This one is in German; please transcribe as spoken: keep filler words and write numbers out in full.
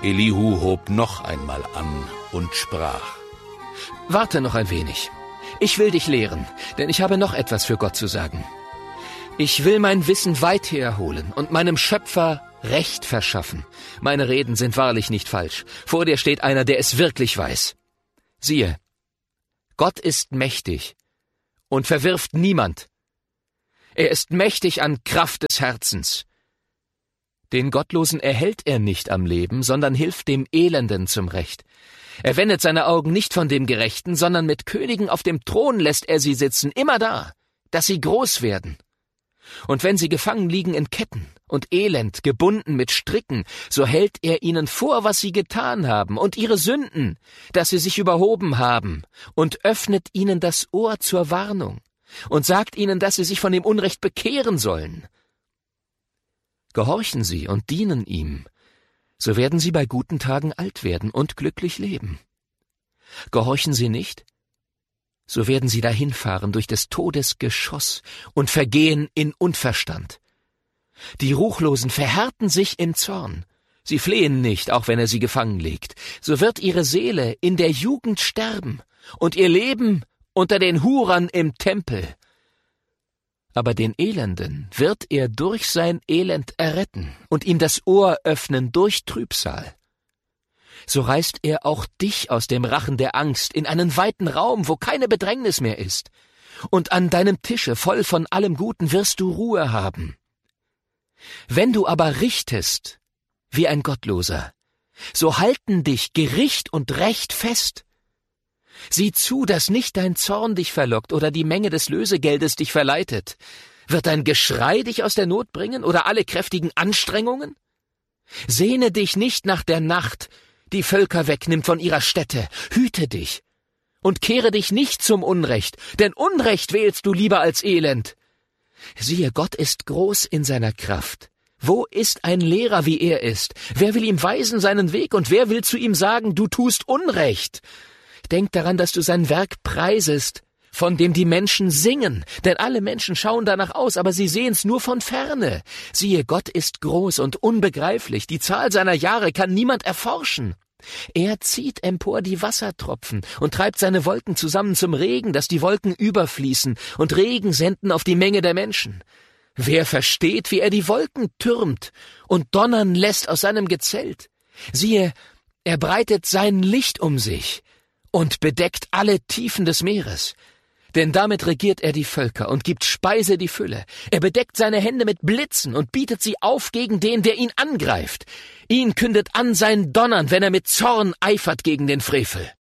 Elihu hob noch einmal an und sprach: Warte noch ein wenig. Ich will dich lehren, denn ich habe noch etwas für Gott zu sagen. Ich will mein Wissen weit herholen und meinem Schöpfer Recht verschaffen. Meine Reden sind wahrlich nicht falsch. Vor dir steht einer, der es wirklich weiß. Siehe, Gott ist mächtig und verwirft niemand. Er ist mächtig an Kraft des Herzens. Den Gottlosen erhält er nicht am Leben, sondern hilft dem Elenden zum Recht. Er wendet seine Augen nicht von dem Gerechten, sondern mit Königen auf dem Thron lässt er sie sitzen, immer da, dass sie groß werden. Und wenn sie gefangen liegen in Ketten und elend, gebunden mit Stricken, so hält er ihnen vor, was sie getan haben und ihre Sünden, dass sie sich überhoben haben, und öffnet ihnen das Ohr zur Warnung und sagt ihnen, dass sie sich von dem Unrecht bekehren sollen. Gehorchen sie und dienen ihm, so werden sie bei guten Tagen alt werden und glücklich leben. Gehorchen sie nicht, so werden sie dahinfahren durch des Todes Geschoss und vergehen in Unverstand. Die Ruchlosen verhärten sich im Zorn. Sie flehen nicht, auch wenn er sie gefangen legt. So wird ihre Seele in der Jugend sterben und ihr Leben unter den Hurern im Tempel. Aber den Elenden wird er durch sein Elend erretten und ihm das Ohr öffnen durch Trübsal. So reißt er auch dich aus dem Rachen der Angst in einen weiten Raum, wo keine Bedrängnis mehr ist. Und an deinem Tische voll von allem Guten wirst du Ruhe haben. Wenn du aber richtest, wie ein Gottloser, so halten dich Gericht und Recht fest. Sieh zu, dass nicht dein Zorn dich verlockt oder die Menge des Lösegeldes dich verleitet. Wird dein Geschrei dich aus der Not bringen oder alle kräftigen Anstrengungen? Sehne dich nicht nach der Nacht, die Völker wegnimmt von ihrer Stätte. Hüte dich und kehre dich nicht zum Unrecht, denn Unrecht wählst du lieber als Elend. Siehe, Gott ist groß in seiner Kraft. Wo ist ein Lehrer, wie er ist? Wer will ihm weisen seinen Weg und wer will zu ihm sagen, du tust Unrecht? Denk daran, dass du sein Werk preisest, von dem die Menschen singen, denn alle Menschen schauen danach aus, aber sie sehen's nur von ferne. Siehe, Gott ist groß und unbegreiflich, die Zahl seiner Jahre kann niemand erforschen. Er zieht empor die Wassertropfen und treibt seine Wolken zusammen zum Regen, dass die Wolken überfließen und Regen senden auf die Menge der Menschen. Wer versteht, wie er die Wolken türmt und donnern lässt aus seinem Gezelt? Siehe, er breitet sein Licht um sich und bedeckt alle Tiefen des Meeres. Denn damit regiert er die Völker und gibt Speise die Fülle. Er bedeckt seine Hände mit Blitzen und bietet sie auf gegen den, der ihn angreift. Ihn kündet an sein Donnern, wenn er mit Zorn eifert gegen den Frevel.